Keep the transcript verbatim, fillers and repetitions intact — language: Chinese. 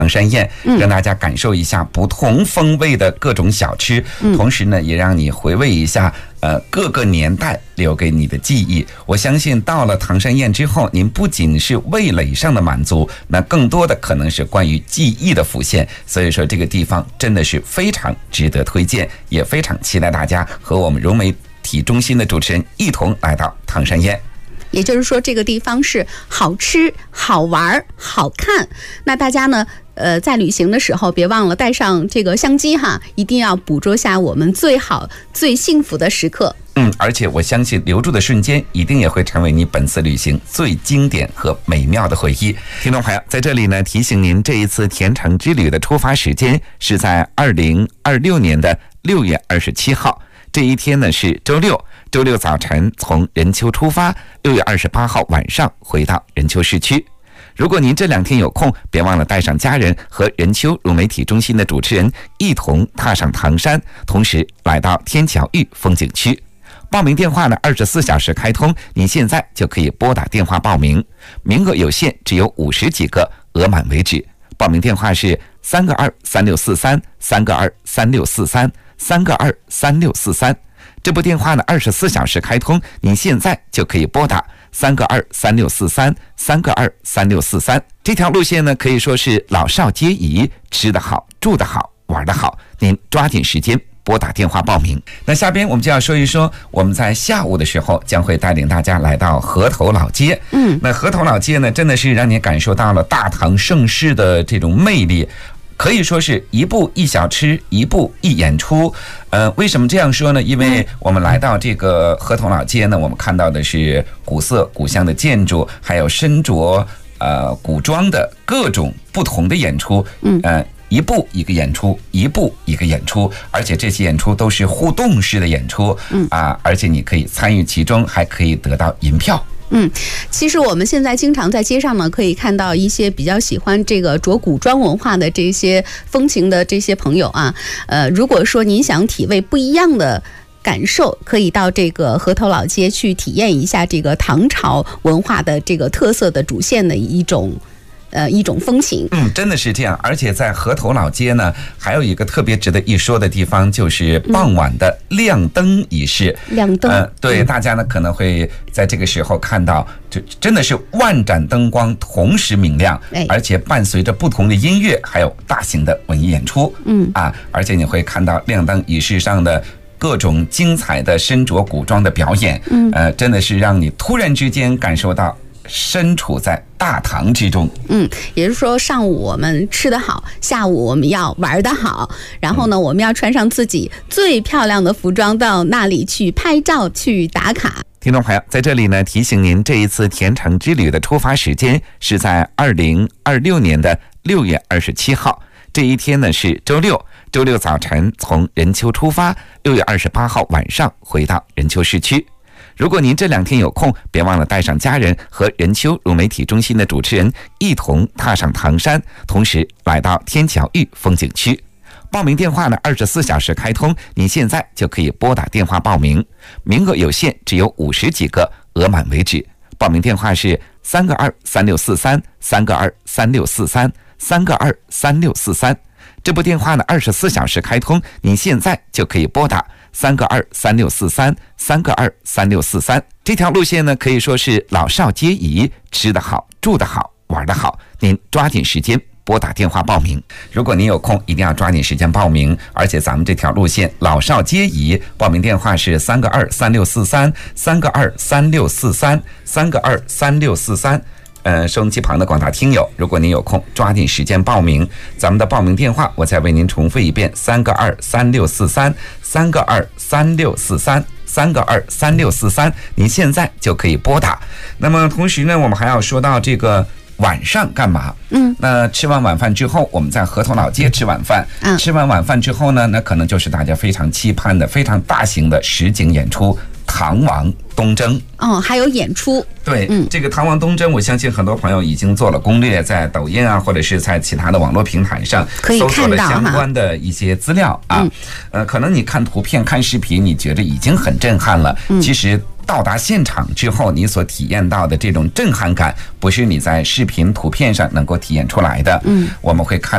唐山宴，让大家感受一下不同风味的各种小吃，嗯、同时呢，也让你回味一下呃各个年代留给你的记忆。我相信到了唐山宴之后，您不仅是味蕾上的满足，那更多的可能是关于记忆的浮现。所以说，这个地方真的是非常值得推荐，也非常期待大家和我们融媒体中心的主持人一同来到唐山宴。 也就是说，这个地方是好吃、好玩、好看。那大家呢，呃，在旅行的时候，别忘了带上这个相机哈，一定要捕捉下我们最好、最幸福的时刻。 嗯，而且我相信留住的瞬间，一定也会成为你本次旅行最经典和美妙的回忆。听众朋友，在这里呢，提醒您，这一次甜橙之旅的出发时间是在二零二六年的六月二十七号。这一天呢是周六，周六早晨从任丘出发，六月二十八号晚上回到任丘市区。如果您这两天有空，别忘了带上家人和任丘融媒体中心的主持人一同踏上唐山，同时来到天桥峪风景区。报名电话呢二十四小时开通，您现在就可以拨打电话报名，名额有限，只有五十几个，额满为止。报名电话是三个二三六四三三个二三六四三三个二三六四三。这部电话呢二十四小时开通，您现在就可以拨打三个二三六四三三个二三六四三。这条路线呢可以说是老少皆宜，吃得好，住得好，玩得好，您抓紧时间拨打电话报名。那下边我们就要说一说，我们在下午的时候将会带领大家来到河头老街。嗯，那河头老街呢，真的是让你感受到了大唐盛世的这种魅力。可以说是一步一小吃，一步一演出。呃，为什么这样说呢？因为我们来到这个河头老街呢，我们看到的是古色古香的建筑，还有身着呃古装的各种不同的演出。嗯，呃，一步一个演出，一步一个演出，而且这些演出都是互动式的演出。嗯啊，而且你可以参与其中，还可以得到银票。 嗯，其实我们现在经常在街上呢，可以看到一些比较喜欢这个着古装文化的这些风情的这些朋友啊，呃，如果说您想体味不一样的感受，可以到这个河头老街去体验一下这个唐朝文化的这个特色的主线的一种。呃，一种风情。嗯， 真的是这样。而且在河头老街呢，还有一个特别值得一说的地方，就是傍晚的亮灯仪式。 嗯、亮灯， 呃，对、嗯、大家呢可能会在这个时候看到，就真的是万盏灯光同时明亮，哎、而且伴随着不同的音乐，还有大型的文艺演出。嗯啊，而且你会看到亮灯仪式上的各种精彩的身着古装的表演。嗯，呃，真的是让你突然之间感受到身处在大唐之中。 嗯，也就是说，上午我们吃得好，下午我们要玩得好，然后呢，我们要穿上自己最漂亮的服装到那里去拍照去打卡。 听众朋友，在这里呢提醒您，这一次甜橙之旅的出发时间是在二零二六年的六月二十七号。这一天呢是周六，周六早晨从任丘出发，六月二十八号晚上回到任丘市区。如果您这两天有空，别忘了带上家人和任丘融媒体中心的主持人一同踏上唐山，同时来到天桥峪风景区。报名电话呢二十四小时开通，您现在就可以拨打电话报名，名额有限，只有五十几个，额满为止。报名电话是三个二三六四三三个二三六四三三个二三六四三。这部电话呢二十四小时开通，您现在就可以拨打三个二三六四三三个二三六四三。这条路线呢可以说是老少皆宜，吃得好，住得好，玩得好，您抓紧时间拨打电话报名。如果您有空，一定要抓紧时间报名。而且咱们这条路线老少皆宜，报名电话是三个二三六四三三个二三六四三三个二三六四三。呃，收音机旁的广大听友，如果您有空，抓紧时间报名。咱们的报名电话我再为您重复一遍：三个二三六四三三个二三六四三三个二三六四三。您现在就可以拨打。那么同时呢，我们还要说到这个晚上干嘛？嗯，那吃完晚饭之后，我们在河头老街吃晚饭。嗯，吃完晚饭之后呢，那可能就是大家非常期盼的非常大型的实景演出——唐王东征。 哦，还有演出。 对，嗯，这个唐王东征，我相信很多朋友已经做了攻略，在抖音啊，或者是在其他的网络平台上搜索了相关的一些资料啊。嗯、呃，可能你看图片、看视频，你觉得已经很震撼了。嗯、其实到达现场之后，你所体验到的这种震撼感，不是你在视频图片上能够体验出来的。嗯，我们会看